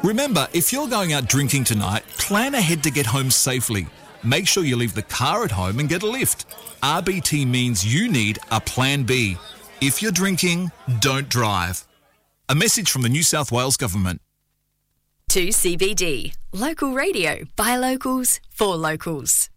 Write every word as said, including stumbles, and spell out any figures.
Remember, if you're going out drinking tonight, plan ahead to get home safely. Make sure you leave the car at home and get a lift. R B T means you need a plan B. If you're drinking, don't drive. A message from the New South Wales Government. two C B D. Local radio by locals for locals.